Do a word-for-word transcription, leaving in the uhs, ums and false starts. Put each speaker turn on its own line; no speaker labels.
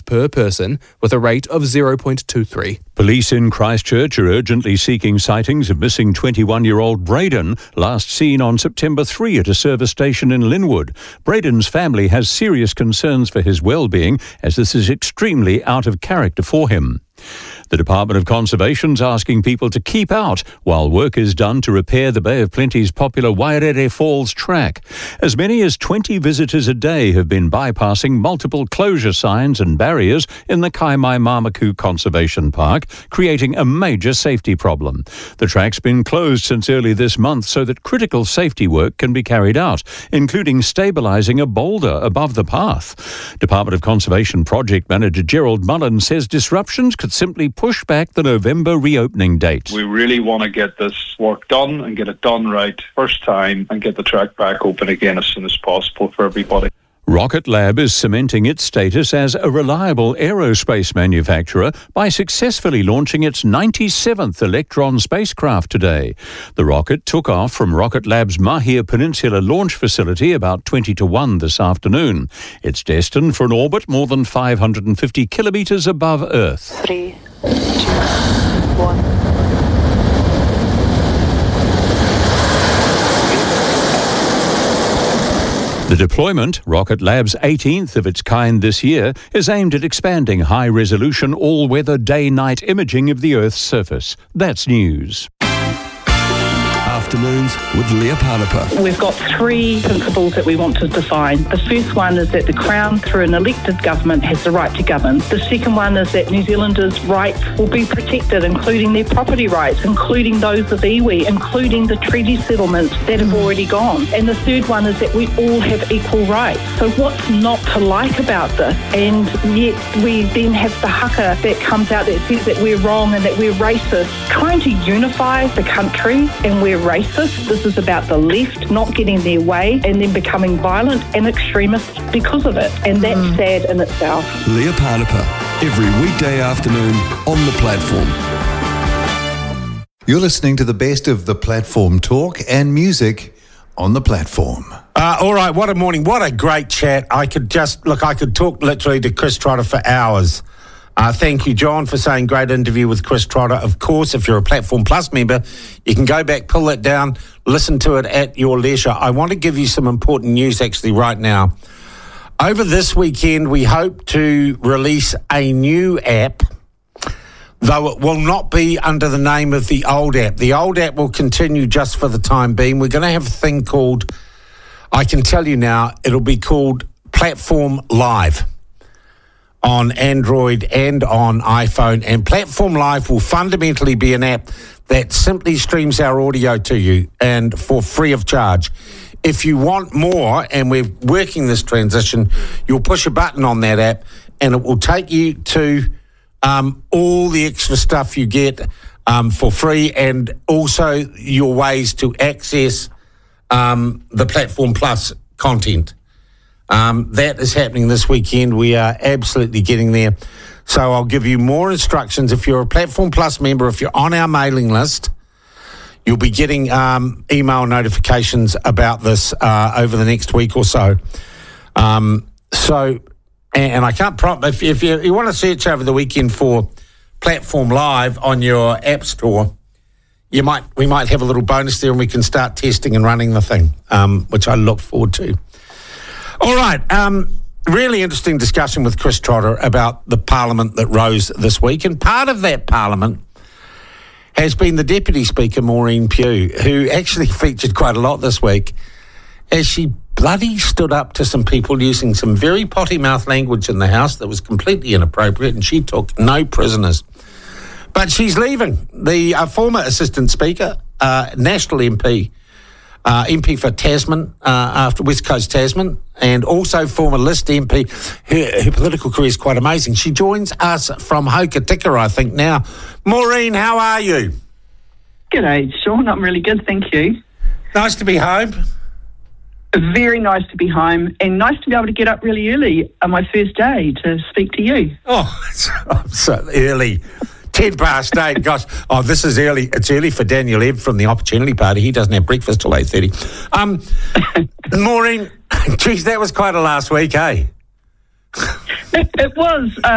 per person, with a rate of zero point two three.
Police in Christchurch are urgently seeking sightings of missing twenty-one-year-old Braden, last seen on September third at a service station in Linwood. Braden's family has serious concerns for his well-being, as this is extremely out of character for him. The Department of Conservation's asking people to keep out while work is done to repair the Bay of Plenty's popular Wairere Falls track. As many as twenty visitors a day have been bypassing multiple closure signs and barriers in the Kaimai Mamaku Conservation Park, creating a major safety problem. The track's been closed since early this month so that critical safety work can be carried out, including stabilising a boulder above the path. Department of Conservation Project Manager Gerald Mullen says disruptions could simply push back the November reopening date.
We really want to get this work done and get it done right first time and get the track back open again as soon as possible for everybody.
Rocket Lab is cementing its status as a reliable aerospace manufacturer by successfully launching its ninety-seventh Electron spacecraft today. The rocket took off from Rocket Lab's Mahia Peninsula launch facility about twenty to one this afternoon. It's destined for an orbit more than five hundred fifty kilometres above Earth.
Three, two, one.
The deployment, Rocket Lab's eighteenth of its kind this year, is aimed at expanding high-resolution all-weather day-night imaging of the Earth's surface. That's news.
Afternoons with Leah Parnapa.
We've got three principles that we want to define. The first one is that the Crown, through an elected government, has the right to govern. The second one is that New Zealanders' rights will be protected, including their property rights, including those of iwi, including the treaty settlements that have already gone. And the third one is that we all have equal rights. So what's not to like about this? And yet we then have the haka that comes out that says that we're wrong and that we're racist, trying to unify the country, and we're racist. This is about the left not getting their way and then becoming violent and extremist because of it. And that's mm. sad in itself.
Leah Parnapa, every weekday afternoon on The Platform.
You're listening to the best of The Platform talk and music on The Platform.
Uh, all right, what a morning. What a great chat. I could just, look, I could talk literally to Chris Trotter for hours. Uh, thank you, John, for saying great interview with Chris Trotter. Of course, if you're a Platform Plus member, you can go back, pull it down, listen to it at your leisure. I want to give you some important news actually right now. Over this weekend, we hope to release a new app, though it will not be under the name of the old app. The old app will continue just for the time being. We're going to have a thing called, I can tell you now, it'll be called Platform Live on Android and on iPhone. And Platform Live will fundamentally be an app that simply streams our audio to you and for free of charge. If you want more, and we're working this transition, you'll push a button on that app and it will take you to um, all the extra stuff you get um, for free, and also your ways to access um, the Platform Plus content. Um, that is happening this weekend. We are absolutely getting there. So I'll give you more instructions. If you're a Platform Plus member, if you're on our mailing list, you'll be getting um, email notifications about this uh, over the next week or so. Um, so, and, and I can't prompt, if, if you, you want to search over the weekend for Platform Live on your app store, you might we might have a little bonus there and we can start testing and running the thing, um, which I look forward to. All right, um, really interesting discussion with Chris Trotter about the Parliament that rose this week. And part of that Parliament has been the Deputy Speaker, Maureen Pugh, who actually featured quite a lot this week as she bloody stood up to some people using some very potty-mouth language in the House that was completely inappropriate, and she took no prisoners. But she's leaving. The uh, former Assistant Speaker, uh, National M P, Uh, M P for Tasman, uh, after West Coast Tasman, and also former List M P. Her, her political career is quite amazing. She joins us from Hokitika, I think, now. Maureen, how are you?
G'day, Sean. I'm really good, thank you.
Nice to be home.
Very nice to be home, and nice to be able to get up really early on my first day to speak to you.
Oh, it's so early. Ten past eight, gosh. Oh, this is early. It's early for Daniel Ebb from the Opportunity Party. He doesn't have breakfast till eight thirty. Um, Maureen, geez, that was quite a last week, eh?
It, it was. Uh,